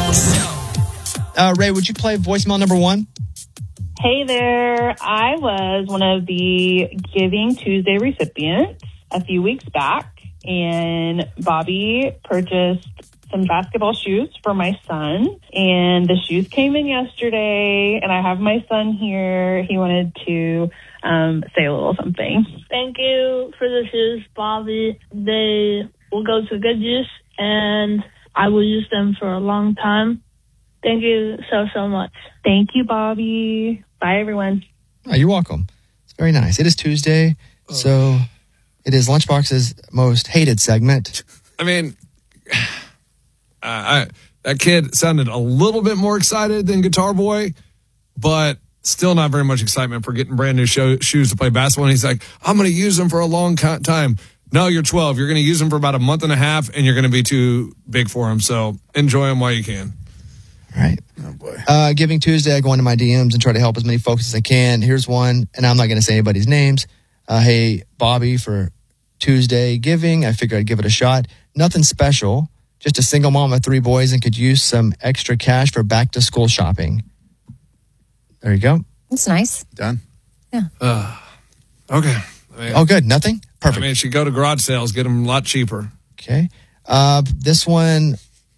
Ray, would you play voicemail number 1? Hey there. I was one of the Giving Tuesday recipients a few weeks back, and Bobby purchased some basketball shoes for my son, and the shoes came in yesterday, and I have my son here. He wanted to say a little something. Thank you for the shoes, Bobby. They will go to good use, and I will use them for a long time. Thank you so much. Thank you, Bobby. Bye, everyone. Oh, you're welcome. It's very nice. It is Tuesday, so it is Lunchbox's most hated segment. I mean, that kid sounded a little bit more excited than Guitar Boy, but still not very much excitement for getting brand new shoes to play basketball. And he's like, I'm going to use them for a long time. No, you're 12. You're going to use them for about a month and a half, and you're going to be too big for them. So enjoy them while you can. All right. Oh, boy. Giving Tuesday, I go into my DMs and try to help as many folks as I can. Here's one, and I'm not going to say anybody's names. Hey, Bobby, for Tuesday giving, I figured I'd give it a shot. Nothing special. Just a single mom of 3 boys and could use some extra cash for back-to-school shopping. There you go. That's nice. Done. Yeah. Okay. Good. Nothing? Perfect. I mean, she go to garage sales, get them a lot cheaper. Okay. This one...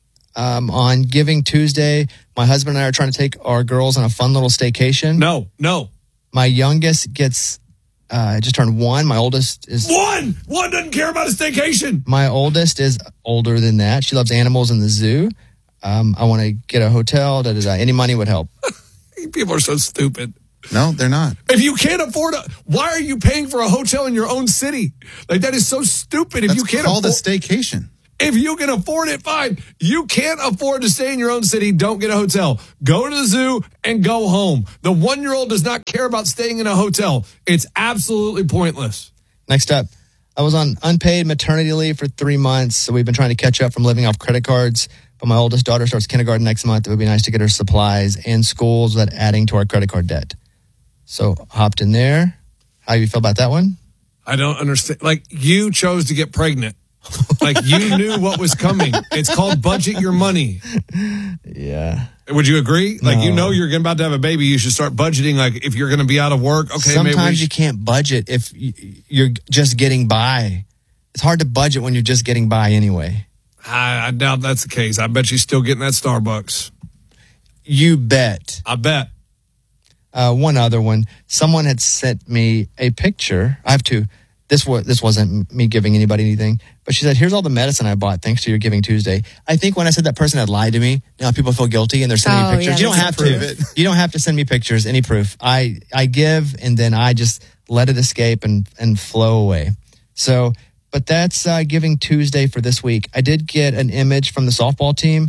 on Giving Tuesday, my husband and I are trying to take our girls on a fun little staycation. No. My youngest gets just turned 1. My oldest is... One doesn't care about a staycation. My oldest is older than that. She loves animals in the zoo. I want to get a hotel. Any money would help. People are so stupid. No, they're not. If you can't afford why are you paying for a hotel in your own city? Like, that is so stupid. If you can't called a staycation. If you can afford it, fine. You can't afford to stay in your own city, don't get a hotel. Go to the zoo and go home. The 1-year-old does not care about staying in a hotel. It's absolutely pointless. Next up, I was on unpaid maternity leave for 3 months, so we've been trying to catch up from living off credit cards. But my oldest daughter starts kindergarten next month. It would be nice to get her supplies and schools without adding to our credit card debt. So hopped in there. How do you feel about that one? I don't understand. Like, you chose to get pregnant. Like, you knew what was coming. It's called budget your money. Yeah. Would you agree? Like, No. you know you're about to have a baby. You should start budgeting. Like, if you're going to be out of work, okay, sometimes maybe you can't budget if you're just getting by. It's hard to budget when you're just getting by anyway. I doubt that's the case. I bet she's still getting that Starbucks. You bet. I bet. One other one. Someone had sent me a picture. I have two. This wasn't me giving anybody anything, but she said, "Here's all the medicine I bought thanks to your Giving Tuesday." I think when I said that person had lied to me, now people feel guilty and they're sending me pictures. Yeah, you don't have to. You don't have to send me pictures, any proof. I give and then I just let it escape and flow away. So, but that's Giving Tuesday for this week. I did get an image from the softball team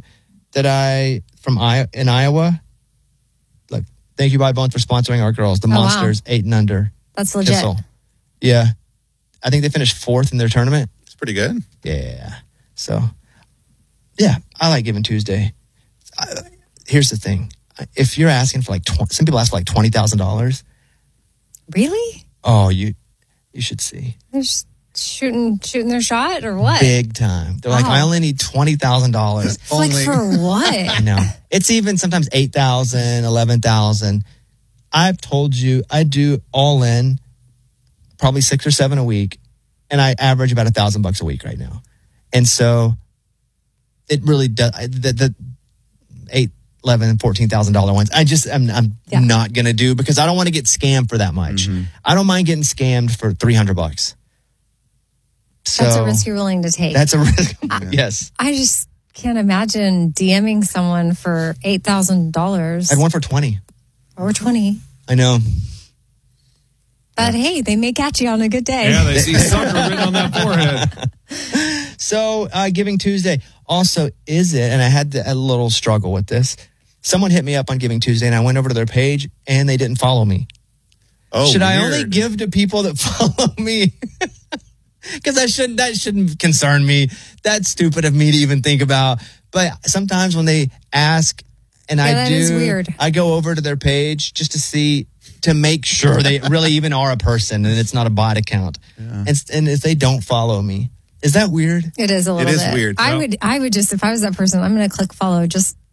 in Iowa. Look, thank you, Bobby Bones, for sponsoring our girls, the Monsters, 8 and under. That's legit. Kissel. Yeah. I think they finished 4th in their tournament. It's pretty good. Yeah. So, yeah, I like Giving Tuesday. Here's the thing. If you're asking for some people ask for $20,000. Really? Oh, you should see. They're just shooting their shot or what? Big time. They're like, I only need $20,000. Like for what? I know. It's even sometimes $8,000, $11,000. I've told you I do all in probably 6 or 7 a week, and I average about $1,000 a week right now. And so it really does. The $8,000, $11,000, $14,000 ones, I'm not gonna do because I don't want to get scammed for that much. Mm-hmm. I don't mind getting scammed for $300. So that's a risk you're willing to take. That's a risk. Yes. I just can't imagine DMing someone for $8,000. I had one for 20 or 20. I know. But hey, they may catch you on a good day. Yeah, they see sucker written on that forehead. So, Giving Tuesday. Also, is it, and I had a little struggle with this. Someone hit me up on Giving Tuesday, and I went over to their page, and they didn't follow me. Oh, should weird. I only give to people that follow me? Because that shouldn't concern me. That's stupid of me to even think about. But sometimes when they ask, and that is weird. I go over to their page just to make sure they really even are a person and it's not a bot account. Yeah. And if they don't follow me, is that weird? It is a little bit. It is weird. I would just, if I was that person, I'm going to click follow just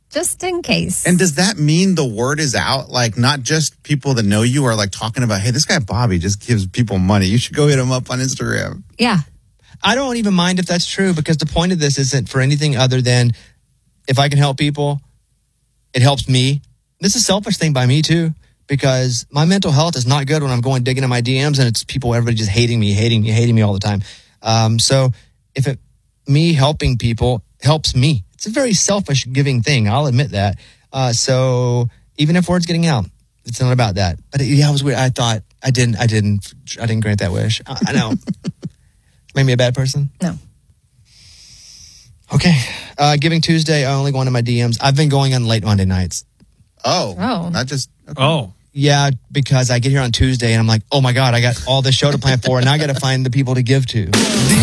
just in case. And does that mean the word is out? Like, not just people that know you are like talking about, hey, this guy Bobby just gives people money. You should go hit him up on Instagram. Yeah. I don't even mind if that's true, because the point of this isn't for anything other than if I can help people, it helps me. This is a selfish thing by me too, because my mental health is not good when I'm going digging in my DMs and it's people, everybody just hating me all the time. So if me helping people helps me, it's a very selfish giving thing. I'll admit that. So even if word's getting out, it's not about that. But yeah, it was weird. I thought I didn't grant that wish. I know. Made me a bad person? No. Okay. Giving Tuesday, I only go into my DMs. I've been going on late Monday nights. Oh. Not just. Okay. Oh. Yeah, because I get here on Tuesday and I'm like, oh my God, I got all this show to plan for, and now I got to find the people to give to.